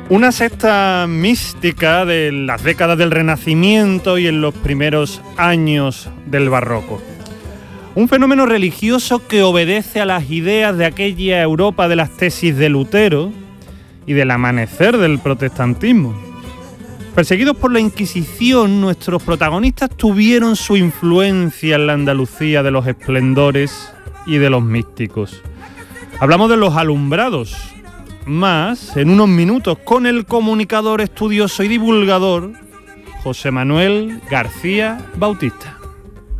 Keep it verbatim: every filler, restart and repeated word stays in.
Una secta mística de las décadas del Renacimiento y en los primeros años del Barroco. Un fenómeno religioso que obedece a las ideas de aquella Europa de las tesis de Lutero y del amanecer del protestantismo. Perseguidos por la Inquisición, nuestros protagonistas tuvieron su influencia en la Andalucía de los esplendores y de los místicos. Hablamos de los alumbrados. Más en unos minutos con el comunicador, estudioso y divulgador José Manuel García Bautista.